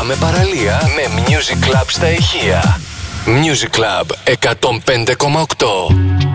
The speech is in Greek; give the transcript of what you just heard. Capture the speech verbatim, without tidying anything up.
Πάμε παραλία με Music Club στα ηχεία. Music Club εκατόν πέντε κόμμα οκτώ.